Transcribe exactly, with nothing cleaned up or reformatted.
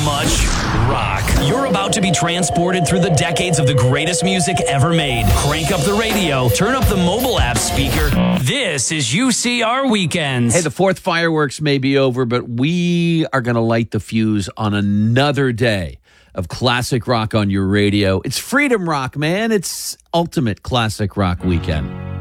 much rock. You're about to be transported through the decades of the greatest music ever made. Crank up the radio, turn up the mobile app speaker. This is U C R Weekends. Hey, the fourth fireworks may be over, but we are going to light the fuse on another day of classic rock on your radio. It's Freedom Rock, man. It's ultimate classic rock weekend.